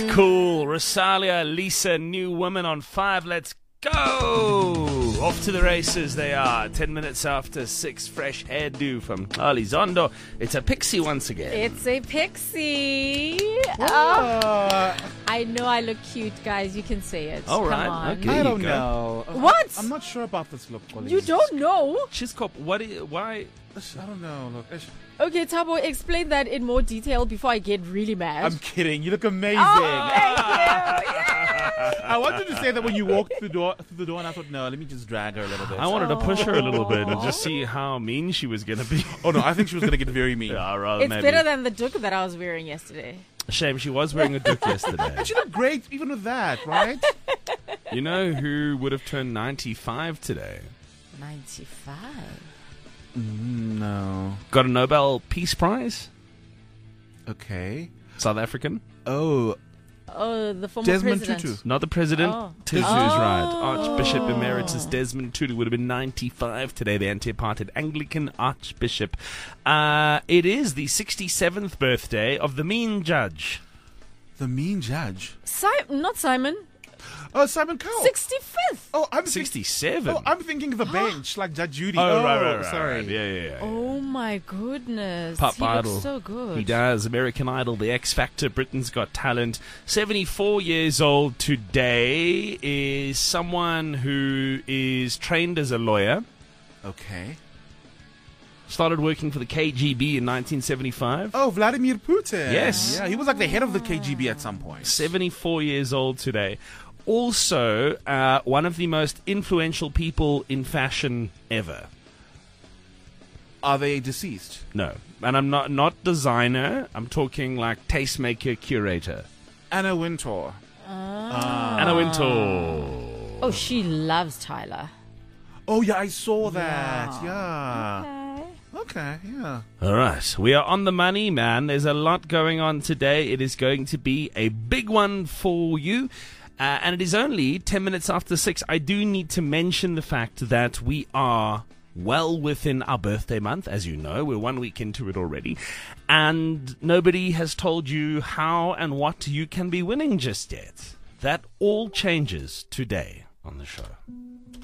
That's cool. Rosalia, Lisa, new woman on 5. Let's go! Off to the races they are. 10 minutes after 6. Fresh hairdo from Alizondo. It's a pixie once again. It's a pixie. Oh, I know I look cute, guys. You can say it. All right. Come on. Okay. I don't know. What? I'm not sure about this look, Colleen. You don't know? Chiscop, why? I don't know. Look. Okay, Thabo, explain that in more detail before I get really mad. I'm kidding. You look amazing. Oh, thank you. I wanted to say that when you walked through the door, and I thought, no, let me just drag her a little bit. I wanted to push her a little bit and just see how mean she was going to be. Oh, no, I think she was going to get very mean. Yeah, rather It's maybe. better than the duk that I was wearing yesterday. Shame, she was wearing a duke yesterday. And she looked great even with that, right? You know who would have turned 95 today? 95? No. Got a Nobel Peace Prize? Okay. South African? Oh, Oh, the former Desmond president. Tutu. Not the president. Oh. Tutu's Oh. right. Archbishop Emeritus Desmond Tutu would have been 95 today, the anti-apartheid Anglican Archbishop. It is the 67th birthday of the mean judge. the mean judge. Not Simon. Oh, Simon Cowell. 65th. Oh, I'm 67? I'm thinking the bench, like Judge Judy. Oh, right. Sorry. Yeah. Oh my goodness. Pop he Idol. looks so good. He does. American Idol, The X Factor, Britain's Got Talent. 74 years old today, is someone who is trained as a lawyer. Okay. Started working for the KGB in 1975. Oh, Vladimir Putin. Yes. Yeah, he was like the head of the KGB at some point. 74 years old today. Also, one of the most influential people in fashion ever. Are they deceased? No. And I'm not designer. I'm talking like tastemaker, curator. Anna Wintour. Anna Wintour. Oh, she loves Tyler. Oh, yeah, I saw that. Yeah. Okay, yeah. All right. We are on the money, man. There's a lot going on today. It is going to be a big one for you. And it is only 10 minutes after 6. I do need to mention the fact that we are well within our birthday month. As you know, we're 1 week into it already. And nobody has told you how and what you can be winning just yet. That all changes today on the show.